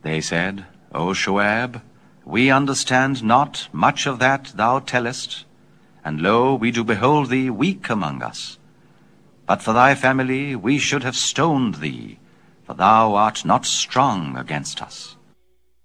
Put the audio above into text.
They said, O Shoaib, we understand not much of that thou tellest, and lo, we do behold thee weak among us. But for thy family we should have stoned thee, for thou art not strong against us.